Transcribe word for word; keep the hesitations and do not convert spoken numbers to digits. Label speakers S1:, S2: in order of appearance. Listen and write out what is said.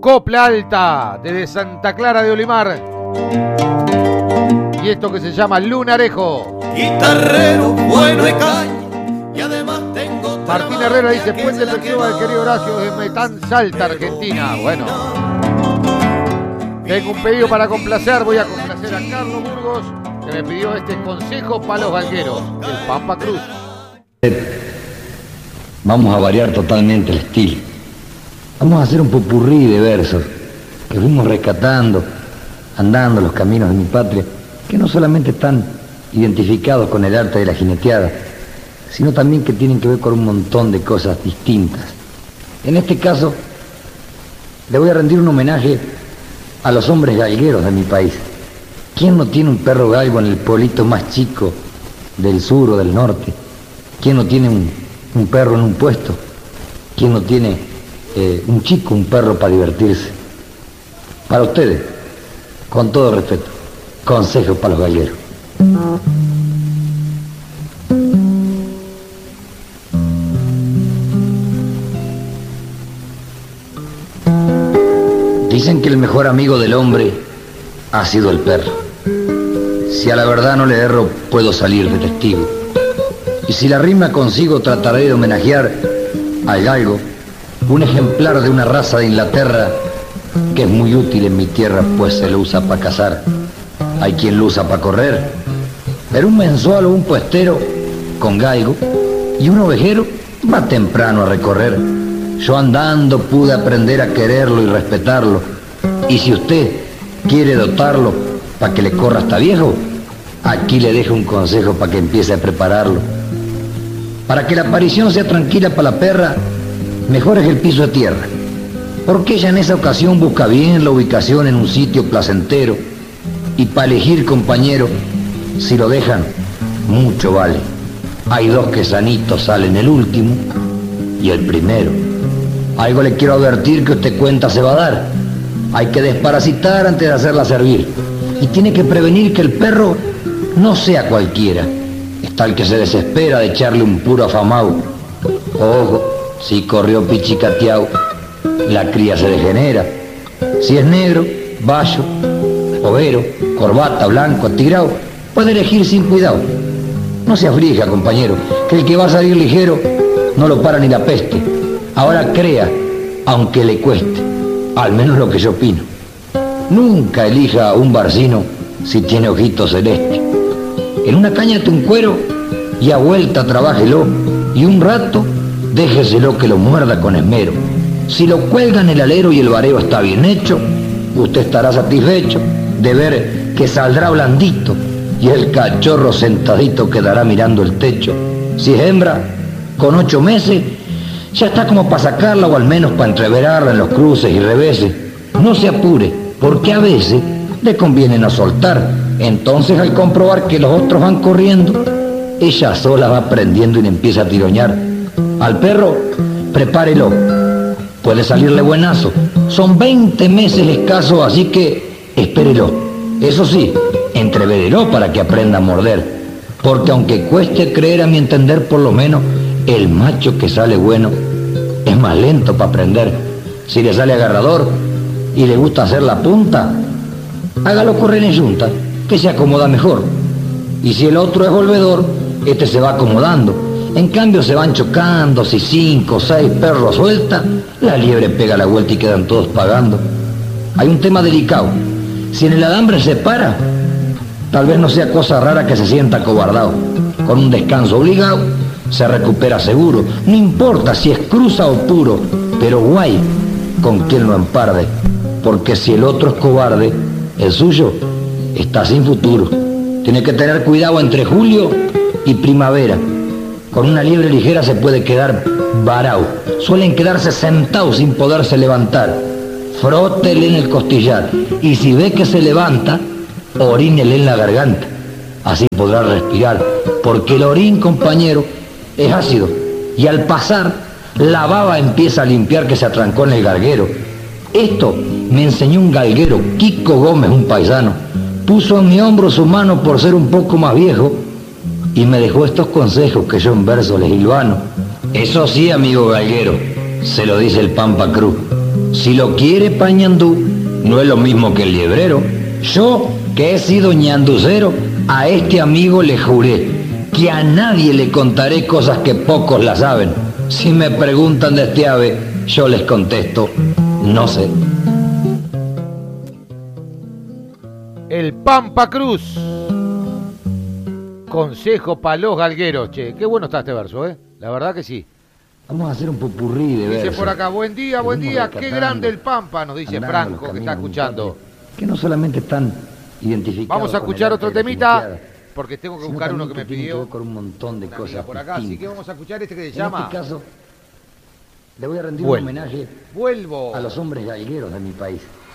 S1: Copla Alta, desde Santa Clara de Olimar. Y esto que se llama Lunarejo.
S2: Guitarrero bueno y caña, y además tengo...
S1: Martín Herrera dice, Puente efectivo del querido Horacio de Metán, Salta, Argentina. Bueno. Tengo un pedido para complacer, voy a complacer a Carlos Burgos, que me pidió este consejo para los galgueros, el Pampa Cruz.
S3: Vamos a variar totalmente el estilo. Vamos a hacer un popurrí de versos que fuimos rescatando, andando los caminos de mi patria, que no solamente están identificados con el arte de la jineteada, sino también que tienen que ver con un montón de cosas distintas. En este caso, le voy a rendir un homenaje a los hombres galgueros de mi país. ¿Quién no tiene un perro galgo en el pueblito más chico del sur o del norte? ¿Quién no tiene un, un perro en un puesto? ¿Quién no tiene eh, un chico, un perro para divertirse? Para ustedes, con todo respeto, consejos para los galgueros. Dicen que el mejor amigo del hombre ha sido el perro. Si a la verdad no le erro, puedo salir de testigo. Y si la rima consigo, trataré de homenajear al galgo, un ejemplar de una raza de Inglaterra que es muy útil en mi tierra, pues se lo usa para cazar. Hay quien lo usa para correr, pero un mensual o un puestero con galgo y un ovejero va temprano a recorrer. Yo andando pude aprender a quererlo y respetarlo. Y si usted quiere dotarlo para que le corra hasta viejo, aquí le dejo un consejo para que empiece a prepararlo. Para que la aparición sea tranquila para la perra, mejor es el piso de tierra, porque ella en esa ocasión busca bien la ubicación en un sitio placentero. Y para elegir compañero, si lo dejan, mucho vale. Hay dos que sanitos salen, el último y el primero. Algo le quiero advertir que usted cuenta se va a dar. Hay que desparasitar antes de hacerla servir. Y tiene que prevenir que el perro no sea cualquiera. Está el que se desespera de echarle un puro afamao. Ojo, si corrió pichicateao, la cría se degenera. Si es negro, bayo, overo, corbata, blanco, atigrao, puede elegir sin cuidado. No se aflija, compañero, que el que va a salir ligero no lo para ni la peste. Ahora crea, aunque le cueste, al menos lo que yo opino. Nunca elija a un barcino si tiene ojitos celestes. En una caña de un cuero y a vuelta trabájelo, y un rato déjeselo que lo muerda con esmero. Si lo cuelga en el alero y el vareo está bien hecho, usted estará satisfecho de ver que saldrá blandito y el cachorro sentadito quedará mirando el techo. Si es hembra, con ocho meses, ya está como para sacarla o al menos para entreverarla en los cruces y reveses. No se apure, porque a veces le conviene no soltar. Entonces al comprobar que los otros van corriendo, ella sola va aprendiendo y le empieza a tiroñar. Al perro, prepárelo, puede salirle buenazo. Son veinte meses escasos, así que espérelo. Eso sí, entrevédelo para que aprenda a morder. Porque aunque cueste creer, a mi entender, por lo menos, el macho que sale bueno es más lento para aprender. Si le sale agarrador y le gusta hacer la punta, hágalo correr en yunta, que se acomoda mejor. Y si el otro es volvedor, este se va acomodando. En cambio se van chocando, si cinco o seis perros suelta, la liebre pega la vuelta y quedan todos pagando. Hay un tema delicado. Si en el alambre se para, tal vez no sea cosa rara que se sienta acobardado. Con un descanso obligado, se recupera seguro. No importa si es cruza o puro, pero guay con quien lo emparde. Porque si el otro es cobarde, el suyo está sin futuro. Tiene que tener cuidado entre julio y primavera. Con una liebre ligera se puede quedar varao. Suelen quedarse sentados sin poderse levantar. Frótele en el costillar. Y si ve que se levanta, orínele en la garganta. Así podrá respirar. Porque el orín, compañero, es ácido. Y al pasar, la baba empieza a limpiar que se atrancó en el galguero. Esto me enseñó un galguero, Kiko Gómez, un paisano. Puso en mi hombro su mano por ser un poco más viejo y me dejó estos consejos que yo en verso les hilvano. Eso sí, amigo galguero, se lo dice el Pampa Cruz. Si lo quiere pa' ñandú, no es lo mismo que el liebrero. Yo, que he sido ñanducero, a este amigo le juré que a nadie le contaré cosas que pocos la saben. Si me preguntan de este ave, yo les contesto, no sé.
S1: El Pampa Cruz. Consejo para los galgueros. Che, qué bueno está este verso, ¿eh? La verdad que sí.
S3: Vamos a hacer un popurrí de versos.
S1: Dice por acá, buen día, buen día, qué grande el Pampa, nos dice Franco, que está escuchando.
S3: Que no solamente están identificados.
S1: Vamos a escuchar otro temita, porque tengo que buscar uno que me pidió.
S3: Con un montón de cosas
S1: por acá, así que vamos a escuchar este que se llama.
S3: En este caso, le voy a rendir
S1: Vuelvo.
S3: un homenaje
S1: Vuelvo
S3: a los hombres galgueros de mi país.